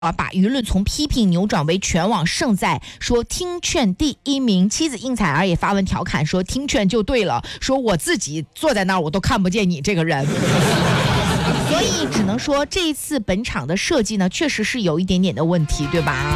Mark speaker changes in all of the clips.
Speaker 1: 把舆论从批评扭转为全网盛赞，说听劝第一名。妻子应采儿也发文调侃说听劝就对了，说我自己坐在那儿我都看不见你这个人。所以只能说这一次本场的设计呢，确实是有一点点的问题，对吧？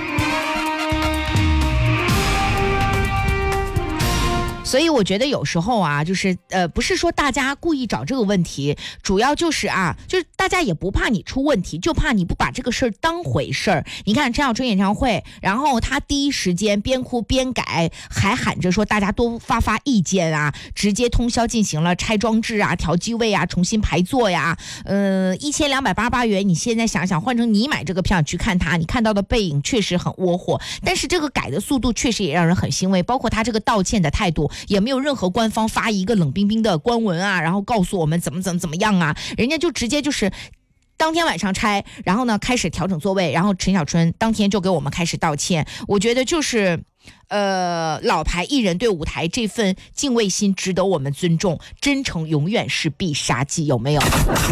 Speaker 1: 所以我觉得有时候啊，就是不是说大家故意找这个问题，主要就是就是大家也不怕你出问题，就怕你不把这个事儿当回事儿。你看陈小春演唱会，然后他第一时间边哭边改，还喊着说大家多发意见啊，直接通宵进行了拆装置啊、调机位啊、重新排座呀。1288元，你现在想想，换成你买这个票去看他，你看到的背影确实很窝火，但是这个改的速度确实也让人很欣慰，包括他这个道歉的态度。也没有任何官方发一个冷冰冰的官文啊，然后告诉我们怎么样啊，人家就直接就是当天晚上拆，然后呢开始调整座位，然后陈小春当天就给我们开始道歉。我觉得就是老牌艺人对舞台这份敬畏心值得我们尊重，真诚永远是必杀技，有没有？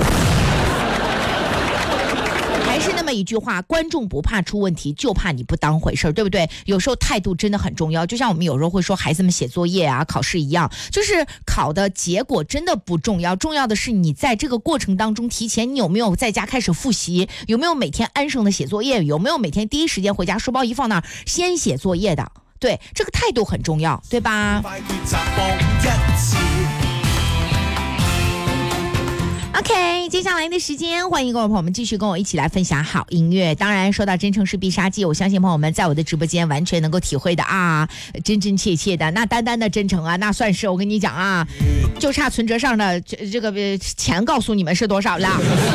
Speaker 1: 还是那么一句话，观众不怕出问题，就怕你不当回事，对不对？有时候态度真的很重要，就像我们有时候会说孩子们写作业啊、考试一样，就是考的结果真的不重要，重要的是你在这个过程当中，提前你有没有在家开始复习，有没有每天安生的写作业，有没有每天第一时间回家书包一放那儿先写作业的，对，这个态度很重要，对吧？OK， 接下来的时间，欢迎各位朋友们继续跟我一起来分享好音乐。当然，说到真诚是必杀技，我相信朋友们在我的直播间完全能够体会的啊，真真切切的。那单单的真诚啊，那算是我跟你讲啊，就差存折上的这个钱告诉你们是多少了。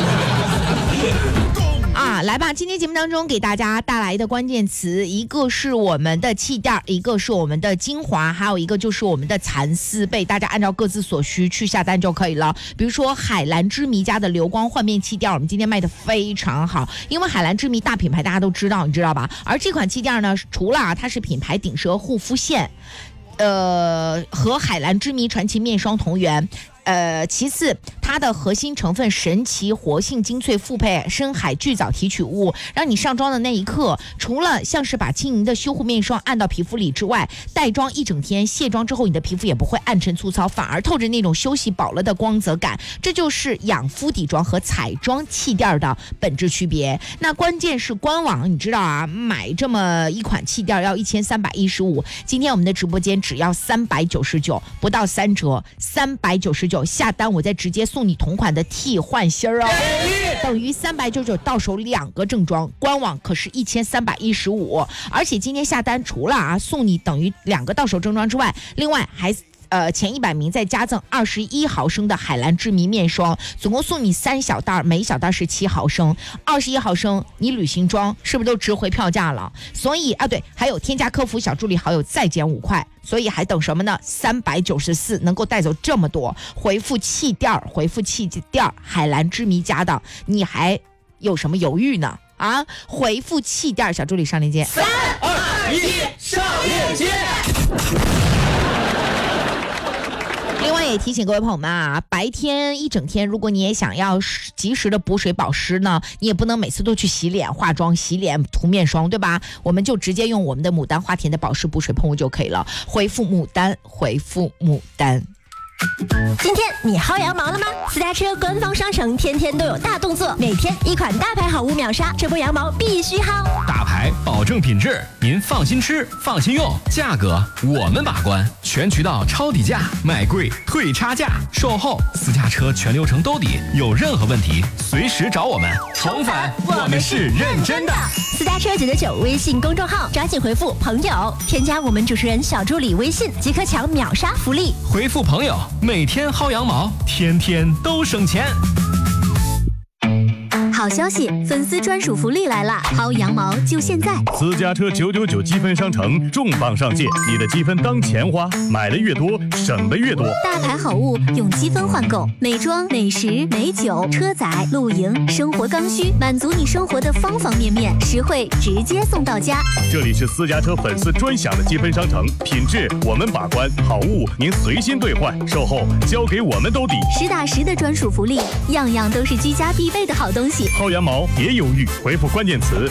Speaker 1: 来吧，今天节目当中给大家带来的关键词，一个是我们的气垫，一个是我们的精华，还有一个就是我们的蚕丝被，大家按照各自所需去下单就可以了。比如说海蓝之谜家的流光焕面气垫，我们今天卖的非常好，因为海蓝之谜大品牌大家都知道，你知道吧？而这款气垫呢，除了它是品牌顶奢护肤线，和海蓝之谜传奇面霜同源。其次它的核心成分神奇活性精粹复配深海巨藻提取物，让你上妆的那一刻，除了像是把轻盈的修护面霜按到皮肤里之外，带妆一整天，卸妆之后你的皮肤也不会暗沉粗糙，反而透着那种休息饱了的光泽感，这就是养肤底妆和彩妆气垫的本质区别。那关键是官网，你知道啊，买这么一款气垫要1315，今天我们的直播间只要399，不到3折，399下单，我再直接送你同款的替换芯儿哦，等于399到手2个正装，官网可是1315，而且今天下单除了送你等于2个到手正装之外，另外还前100名再加赠21毫升的海蓝之谜面霜，总共送你3小袋，每小袋是7毫升，21毫升，你旅行装是不是都值回票价了？所以对，还有添加客服小助理好友再减5块，所以还等什么呢？394能够带走这么多，回复气垫，回复气垫海蓝之谜家的，你还有什么犹豫呢？回复气垫，小助理上链接。3、2、1，上链接。另外也提醒各位朋友们白天一整天，如果你也想要及时的补水保湿呢，你也不能每次都去洗脸、化妆、洗脸、涂面霜，对吧？我们就直接用我们的牡丹花田的保湿补水喷雾就可以了。回复牡丹，回复牡丹。
Speaker 2: 今天你薅羊毛了吗？私家车官方商城天天都有大动作，每天一款大牌好物秒杀，这波羊毛必须薅。
Speaker 3: 大牌保证品质，您放心吃，放心用，价格我们把关，全渠道抄底价，买贵退差价，售后私家车全流程兜底，有任何问题随时找我们。重返，我们是认真的。
Speaker 2: 私家车999微信公众号，抓紧回复朋友，添加我们主持人小助理微信即可抢秒杀福利。
Speaker 3: 回复朋友，每天薅羊毛，天天都省钱。
Speaker 4: 好消息，粉丝专属福利来了，薅羊毛就现在！
Speaker 5: 私家车999积分商城重磅上线，你的积分当钱花，买的越多，省的越多。
Speaker 4: 大牌好物用积分换购，美妆、美食、美酒、车载、露营、生活刚需，满足你生活的方方面面，实惠直接送到家。
Speaker 5: 这里是私家车粉丝专享的积分商城，品质我们把关，好物您随心兑换，售后交给我们兜底，
Speaker 4: 实打实的专属福利，样样都是居家必备的好东西。
Speaker 5: 薅羊毛别犹豫，回复关键词